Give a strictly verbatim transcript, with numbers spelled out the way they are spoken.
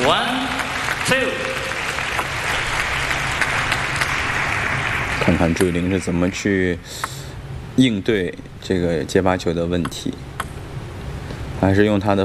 One, two。 看看朱雨玲是怎么去应对这个接发球的问题，还是用他的